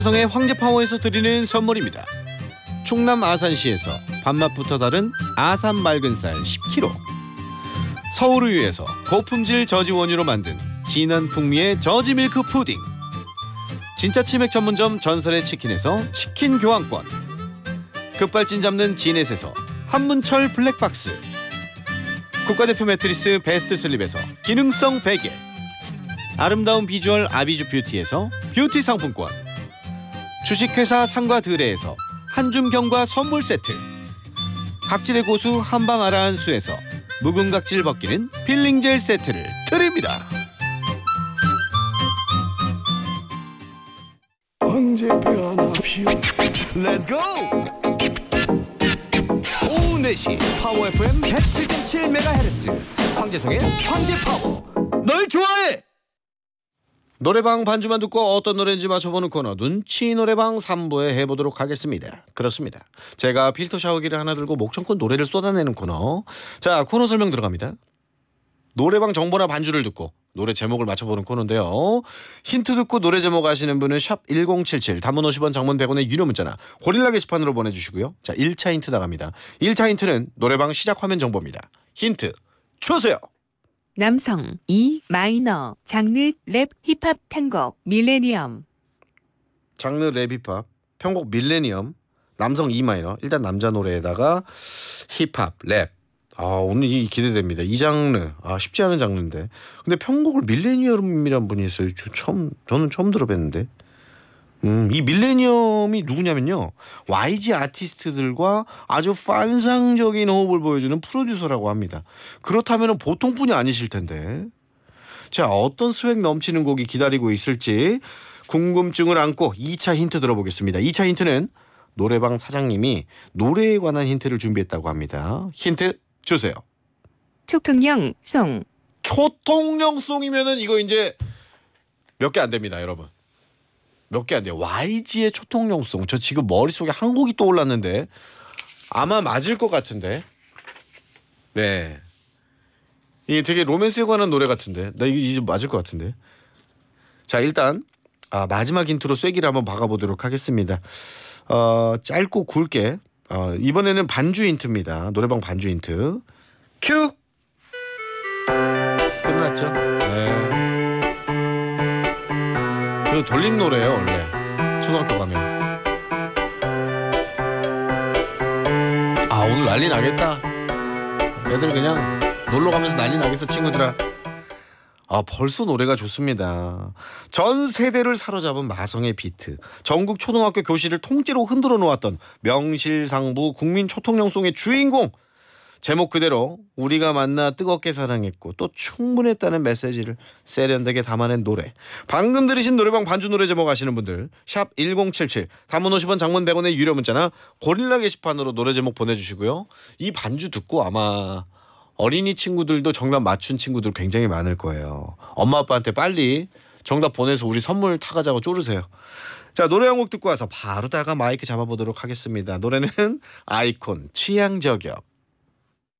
성의 황제파워에서 드리는 선물입니다. 충남 아산시에서 밥맛부터 다른 아산 맑은 쌀 10kg, 서울우유에서 고품질 저지 원유로 만든 진한 풍미의 저지 밀크 푸딩, 진짜 치맥 전문점 전설의 치킨에서 치킨 교환권, 급발진 잡는 지넷에서 한문철 블랙박스, 국가대표 매트리스 베스트 슬립에서 기능성 베개, 아름다운 비주얼 아비주 뷰티에서 뷰티 상품권, 주식회사 상과드레에서 한줌경과 선물 세트, 각질의 고수 한방 아라한수에서 묵은 각질 벗기는 필링젤 세트를 드립니다. 황제 변합시오. Let's go! 오후 4시 파워 FM 107.7MHz 황재성의 황제파워. 널 좋아해! 노래방 반주만 듣고 어떤 노래인지 맞춰보는 코너 눈치 노래방 3부에 해보도록 하겠습니다. 그렇습니다. 제가 필터 샤워기를 하나 들고 목청껏 노래를 쏟아내는 코너. 자, 코너 설명 들어갑니다. 노래방 정보나 반주를 듣고 노래 제목을 맞춰보는 코너인데요. 힌트 듣고 노래 제목 아시는 분은 샵 1077 단문 50원 장문 100원의 유료 문자나 고릴라 게시판으로 보내주시고요. 자, 1차 힌트 나갑니다. 1차 힌트는 노래방 시작 화면 정보입니다. 힌트 주세요. 남성 E 마이너 장르 랩 힙합 편곡 밀레니엄. 장르 랩 힙합 편곡 밀레니엄, 남성 E 마이너. 일단 남자 노래에다가 힙합 랩. 오늘 이 기대됩니다. 이 장르 쉽지 않은 장르인데 근데 편곡을 밀레니엄이란 분이 있어요. 저는 처음 들어봤는데 이 밀레니엄이 누구냐면요, YG 아티스트들과 아주 환상적인 호흡을 보여주는 프로듀서라고 합니다. 그렇다면 보통 분이 아니실 텐데, 자, 어떤 스웩 넘치는 곡이 기다리고 있을지 궁금증을 안고 2차 힌트 들어보겠습니다. 2차 힌트는 노래방 사장님이 노래에 관한 힌트를 준비했다고 합니다. 힌트 주세요. 초통령 송. 초통령송이면은 이거 이제 몇 개 안 됩니다, 여러분. 몇 개 안 돼요. YG의 초통령송. 저 지금 머릿속에 한 곡이 떠올랐는데 아마 맞을 것 같은데. 네. 이게 되게 로맨스에 관한 노래 같은데. 나 이게 맞을 것 같은데. 자, 일단 마지막 힌트로 쐐기를 한번 박아보도록 하겠습니다. 짧고 굵게. 이번에는 반주 힌트입니다. 노래방 반주 힌트. 큐! 끝났죠? 네. 이거 돌림 노래예요, 원래. 초등학교 가면. 오늘 난리 나겠다. 애들 그냥 놀러 가면서 난리 나겠어, 친구들아. 벌써 노래가 좋습니다. 전 세대를 사로잡은 마성의 비트, 전국 초등학교 교실을 통째로 흔들어 놓았던 명실상부 국민 초통령송의 주인공. 제목 그대로 우리가 만나 뜨겁게 사랑했고 또 충분했다는 메시지를 세련되게 담아낸 노래. 방금 들으신 노래방 반주 노래 제목 아시는 분들 샵 1077 단문 50원 장문 100원의 유료 문자나 고릴라 게시판으로 노래 제목 보내주시고요. 이 반주 듣고 아마 어린이 친구들도 정답 맞춘 친구들 굉장히 많을 거예요. 엄마 아빠한테 빨리 정답 보내서 우리 선물 타가자고 쪼르세요. 자, 노래 한 곡 듣고 와서 바로 다가 마이크 잡아보도록 하겠습니다. 노래는 아이콘 취향 저격.